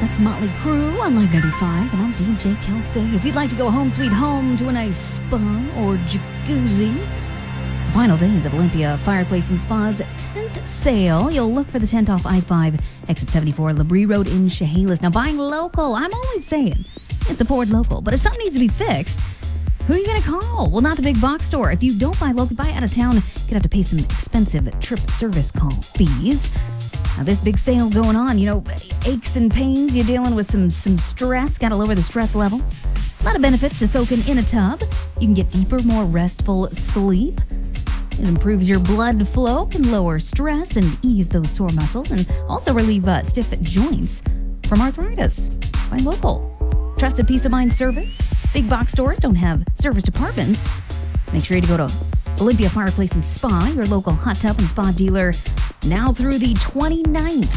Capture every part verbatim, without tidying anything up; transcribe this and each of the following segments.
That's Motley Crue on Live ninety-five, and I'm D J Kelsey. If you'd like to go home sweet home to a nice spa or jacuzzi, it's the final days of Olympia Fireplace and Spa's tent sale. You'll look for the tent off I five, exit seventy-four, Labrie Road in Chehalis. Now, buying local, I'm always saying, is support local. But if something needs to be fixed, who are you going to call? Well, not the big box store. If you don't buy local, buy out of town, you're going to have to pay some expensive trip service call fees. Now, this big sale going on, you know, aches and pains, you're dealing with some some stress, got to lower the stress level. A lot of benefits to soaking in a tub. You can get deeper, more restful sleep. It improves your blood flow, can lower stress and ease those sore muscles, and also relieve uh, stiff joints from arthritis. Buy local. Trusted peace of mind service. Big box stores don't have service departments. Make sure to go to Olympia Fireplace and Spa, your local hot tub and spa dealer, now through the twenty-ninth.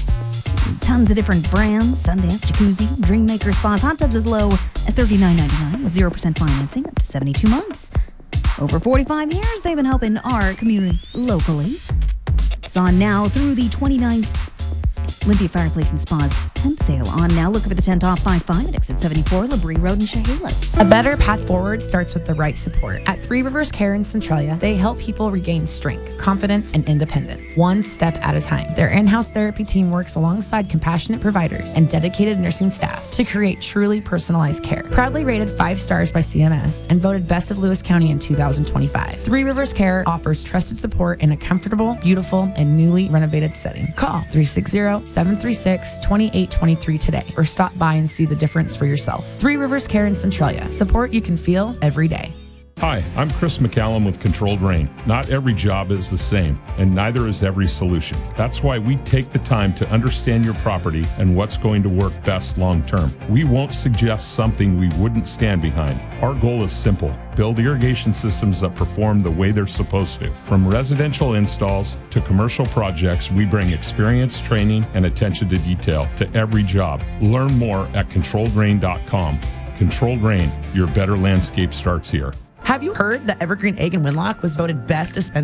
Tons of different brands: Sundance, Jacuzzi, Dreammaker Spas, hot tubs as low as thirty-nine ninety-nine with zero percent financing up to seventy-two months. Over forty-five years, they've been helping our community locally. It's on now through the twenty-ninth. Olympia Fireplace and Spa's tent sale on now. Looking for the tent off I five at exit seventy-four, Labrie Road in Chehalis. A better path forward starts with the right support. At Three Rivers Care in Centralia, they help people regain strength, confidence, and independence, one step at a time. Their in-house therapy team works alongside compassionate providers and dedicated nursing staff to create truly personalized care. Proudly rated five stars by C M S and voted Best of Lewis County in two thousand twenty-five. Three Rivers Care offers trusted support in a comfortable, beautiful, and newly renovated setting. Call three six zero, seven three six, two eight two three today or stop by and see the difference for yourself. Three Rivers Care in Centralia. Support you can feel every day. Hi, I'm Chris McCallum with Controlled Rain. Not every job is the same, and neither is every solution. That's why we take the time to understand your property and what's going to work best long term. We won't suggest something we wouldn't stand behind. Our goal is simple: build irrigation systems that perform the way they're supposed to. From residential installs to commercial projects, we bring experience, training, and attention to detail to every job. Learn more at controlled rain dot com. Controlled Rain, your better landscape starts here. Have you heard that Evergreen Egg in Winlock was voted best dispensary